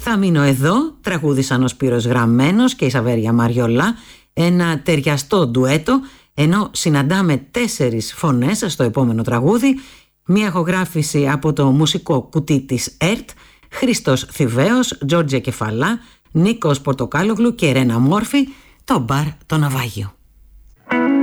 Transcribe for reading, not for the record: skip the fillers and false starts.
Θα μείνω εδώ, τραγούδισαν ο Σπύρος Γραμμένος και η Σαβέρια Μαριολά, ένα ταιριαστό ντουέτο, ενώ συναντάμε 4 φωνές στο επόμενο τραγούδι, μια ηχογράφηση από το μουσικό κουτί της ΕΡΤ, Χρήστος Θηβαίος, Τζόρτζια Κεφαλά, Νίκος Πορτοκάλογλου και Ρένα Μόρφη, το μπαρ το Ναυάγιο.